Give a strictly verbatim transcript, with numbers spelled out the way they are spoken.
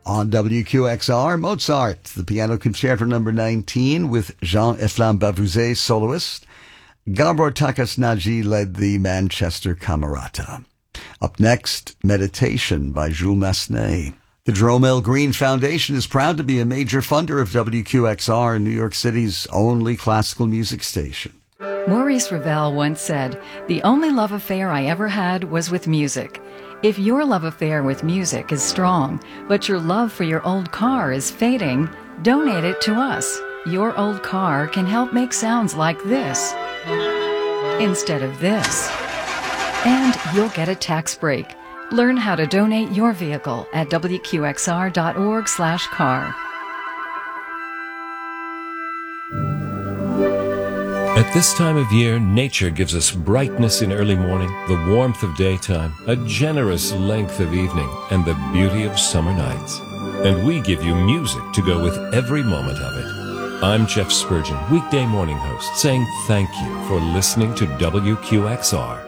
On W Q X R, Mozart, the Piano Concerto number nineteen with Jean-Efflam Bavouzet, soloist. Gabor Takasnaji led the Manchester Camerata. Up next, Meditation by Jules Massenet. The Jerome L. Green Foundation is proud to be a major funder of W Q X R, New York City's only classical music station. Maurice Ravel once said, "The only love affair I ever had was with music." If your love affair with music is strong, but your love for your old car is fading, donate it to us. Your old car can help make sounds like this instead of this. And you'll get a tax break. Learn how to donate your vehicle at W Q X R dot org slash car. At this time of year, nature gives us brightness in early morning, the warmth of daytime, a generous length of evening, and the beauty of summer nights. And we give you music to go with every moment of it. I'm Jeff Spurgeon, weekday morning host, saying thank you for listening to W Q X R.